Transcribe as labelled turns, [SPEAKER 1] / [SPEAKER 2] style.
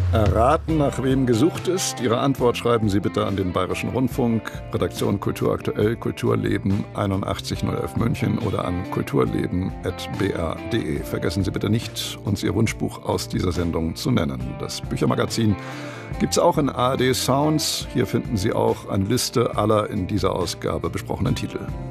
[SPEAKER 1] Erraten, nach wem gesucht ist? Ihre Antwort schreiben Sie bitte an den Bayerischen Rundfunk, Redaktion Kultur aktuell, Kulturleben 81011 München oder an kulturleben@br.de. Vergessen Sie bitte nicht, uns Ihr Wunschbuch aus dieser Sendung zu nennen. Das Büchermagazin gibt es auch in ARD Sounds. Hier finden Sie auch eine Liste aller in dieser Ausgabe besprochenen Titel.